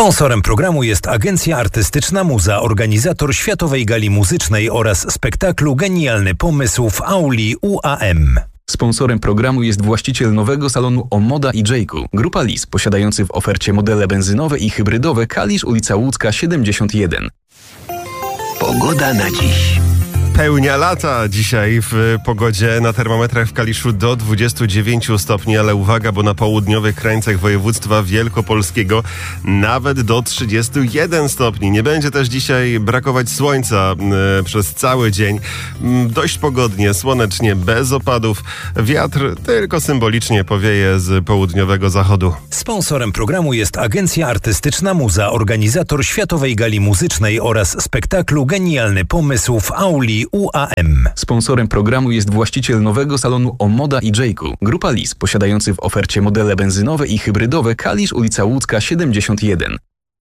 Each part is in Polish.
Sponsorem programu jest Agencja Artystyczna Muza, organizator Światowej Gali Muzycznej oraz spektaklu Genialny Pomysł w auli UAM. Sponsorem programu jest właściciel nowego salonu Omoda i Jayku. Grupa Lis, posiadający w ofercie modele benzynowe i hybrydowe. Kalisz, ulica Łódzka 71. Pogoda na dziś. Pełnia lata dzisiaj w pogodzie, na termometrach w Kaliszu do 29 stopni, ale uwaga, bo na południowych krańcach województwa wielkopolskiego nawet do 31 stopni. Nie będzie też dzisiaj brakować słońca przez cały dzień. Dość pogodnie, słonecznie, bez opadów. Wiatr tylko symbolicznie powieje z południowego zachodu. Sponsorem programu jest Agencja Artystyczna Muza, organizator Światowej Gali Muzycznej oraz spektaklu Genialny Pomysł w auli UAM. Sponsorem programu jest właściciel nowego salonu Omoda i Jayku. Grupa Lis, posiadający w ofercie modele benzynowe i hybrydowe. Kalisz, ulica Łódzka 71.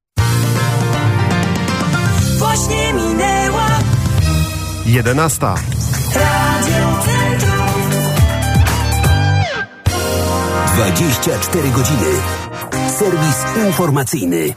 Właśnie minęła 11. Radio Centrum. 24 godziny. Serwis informacyjny.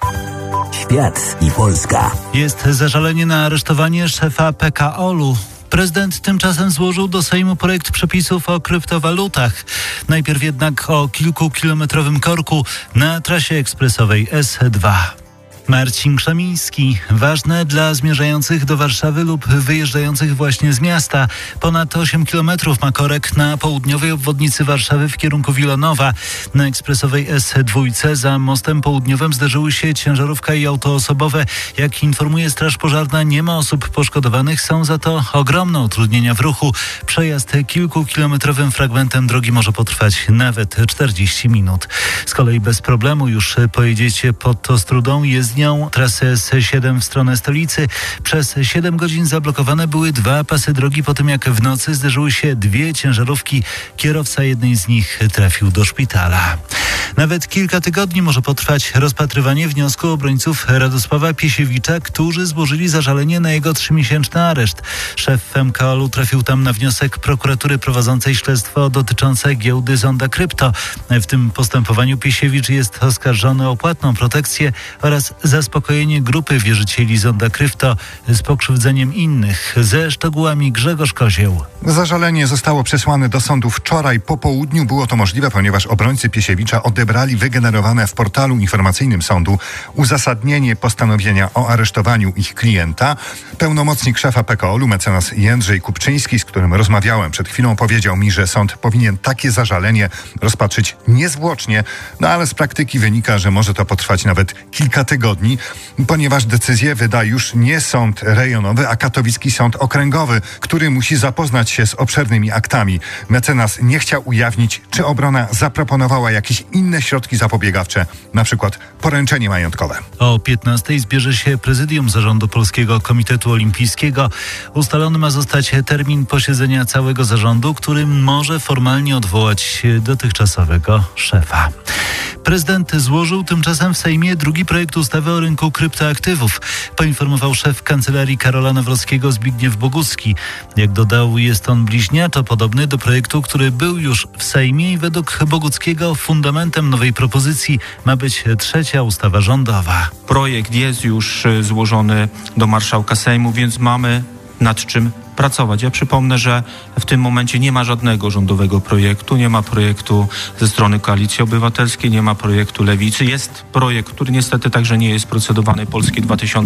Świat i Polska. Jest zażalenie na aresztowanie szefa PKO-u. Prezydent tymczasem złożył do Sejmu projekt przepisów o kryptowalutach. Najpierw jednak o kilkukilometrowym korku na trasie ekspresowej S2. Marcin Krzemiński. Ważne dla zmierzających do Warszawy lub wyjeżdżających właśnie z miasta. Ponad 8 km ma korek na południowej obwodnicy Warszawy w kierunku Wilanowa. Na ekspresowej S2 za mostem południowym zderzyły się ciężarówka i auto osobowe. Jak informuje Straż Pożarna, nie ma osób poszkodowanych. Są za to ogromne utrudnienia w ruchu. Przejazd kilkukilometrowym fragmentem drogi może potrwać nawet 40 minut. Z kolei bez problemu już pojedziecie pod Ostrudą. Jest nią trasę S7 w stronę stolicy. Przez 7 godzin zablokowane były 2 pasy drogi po tym, jak w nocy zderzyły się 2 ciężarówki. Kierowca jednej z nich trafił do szpitala. Nawet kilka tygodni może potrwać rozpatrywanie wniosku obrońców Radosława Piesiewicza, którzy złożyli zażalenie na jego 3-miesięczny areszt. Szef MKOL-u trafił tam na wniosek prokuratury prowadzącej śledztwo dotyczące giełdy Zonda Krypto. W tym postępowaniu Piesiewicz jest oskarżony o płatną protekcję oraz zaspokojenie grupy wierzycieli Zonda Krypto z pokrzywdzeniem innych. Ze szczegółami Grzegorz Kozieł. Zażalenie zostało przesłane do sądu wczoraj po południu. Było to możliwe, ponieważ obrońcy Piesiewicza odebrali wygenerowane w portalu informacyjnym sądu uzasadnienie postanowienia o aresztowaniu ich klienta. Pełnomocnik szefa PKO-u, mecenas Jędrzej Kupczyński, z którym rozmawiałem przed chwilą, powiedział mi, że sąd powinien takie zażalenie rozpatrzyć niezwłocznie, ale z praktyki wynika, że może to potrwać nawet kilka tygodni, ponieważ decyzję wyda już nie sąd rejonowy, a katowicki sąd okręgowy, który musi zapoznać się z obszernymi aktami. Mecenas nie chciał ujawnić, czy obrona zaproponowała jakieś inne środki zapobiegawcze, na przykład poręczenie majątkowe. O 15:00 zbierze się prezydium zarządu Polskiego Komitetu Olimpijskiego. Ustalony ma zostać termin posiedzenia całego zarządu, który może formalnie odwołać dotychczasowego szefa. Prezydent złożył tymczasem w Sejmie drugi projekt ustawy o rynku kryptoaktywów. Poinformował szef kancelarii Karola Nawrockiego Zbigniew Bogucki. Jak dodał, jest on bliźniaczo podobny do projektu, który był już w Sejmie i według Boguckiego fundamentem nowej propozycji ma być trzecia ustawa rządowa. Projekt jest już złożony do marszałka Sejmu, więc mamy nad czym pracować. Ja przypomnę, że w tym momencie nie ma żadnego rządowego projektu, nie ma projektu ze strony Koalicji Obywatelskiej, nie ma projektu Lewicy. Jest projekt, który niestety także nie jest procedowany, Polski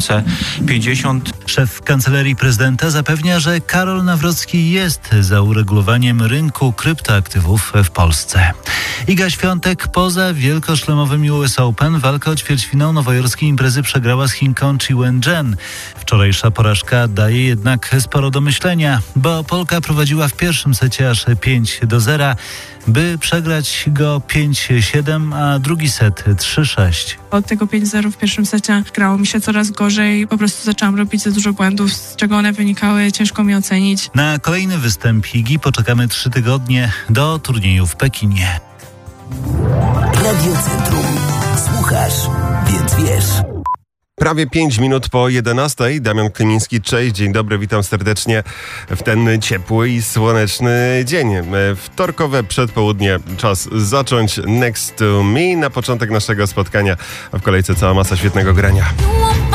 2050. Szef Kancelarii Prezydenta zapewnia, że Karol Nawrocki jest za uregulowaniem rynku kryptoaktywów w Polsce. Iga Świątek poza wielkoszlemowym US Open walkę o ćwierćfinał nowojorskiej imprezy przegrała z Chinką Chi Wen-jen. Wczorajsza porażka daje jednak sporo do myślenia, bo Polka prowadziła w pierwszym secie aż 5-0, by przegrać go 5-7, a drugi set 3-6. Od tego 5-0 w pierwszym secie grało mi się coraz gorzej. Po prostu zaczęłam robić za dużo błędów, z czego one wynikały, ciężko mi ocenić. Na kolejny występ Igi poczekamy 3 tygodnie do turnieju w Pekinie. Radio Centrum. Słuchasz, więc wiesz. Prawie 5 minut po 11. Damian Klimiński, cześć, dzień dobry, witam serdecznie w ten ciepły i słoneczny dzień. Wtorkowe przedpołudnie, czas zacząć Next to Me. Na początek naszego spotkania, a w kolejce cała masa świetnego grania.